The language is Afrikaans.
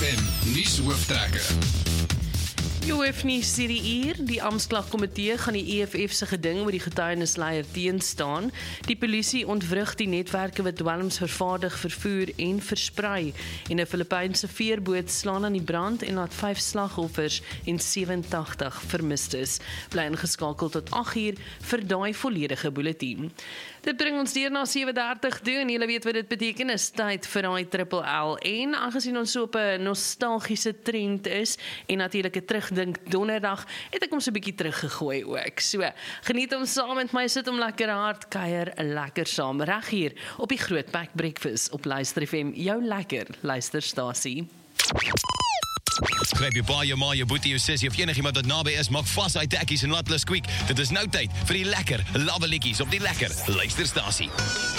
FM nuushooftrekke. Jou nuus hierdie uur. Die Amptklagkomitee gaan die EFF se geding oor die getuienisleier teenstaan. Die polisie ontwrig die netwerke wat dwelms vervaardig, vervoer en versprei. En 'n Filippynse veerboot slaan aan die brand en laat 5 slagoffers en 87 vermistes. Bly ingeskakel tot 8uur vir daai volledige bulletin. Dit bring ons deur na 7:30 toe en julle weet wat dit beteken, is tyd vir daai triple L. En aangesien ons so op 'n nostalgiese trend is en natuurlik 'n terugdink donderdag, het ek hom so 'n bietjie teruggegooi ook. So, geniet hom saam met my, sit hom lekker hard, kuier lekker saam, reg hier op die Groot Pack Breakfast op Luister FM, jou lekker luisterstasie. Gryp jou pa, jou ma, jou boetie, jou sussie of enigiemand wat naby is, maak vas hy tekkies en laat hulle squeak. Dit is nou tyd vir die lekker lawwe liedjies op die lekker luisterstasie.